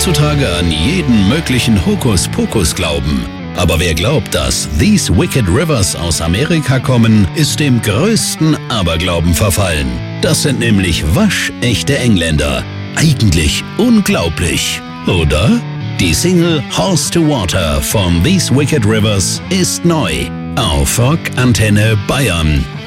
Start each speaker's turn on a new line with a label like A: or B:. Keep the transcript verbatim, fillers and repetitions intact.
A: heutzutage an jeden möglichen Hokuspokus glauben. Aber wer glaubt, dass These Wicked Rivers aus Amerika kommen, ist dem größten Aberglauben verfallen. Das sind nämlich waschechte Engländer. Eigentlich unglaublich, oder? Die Single Horse to Water von These Wicked Rivers ist neu auf Rock Antenne Bayern.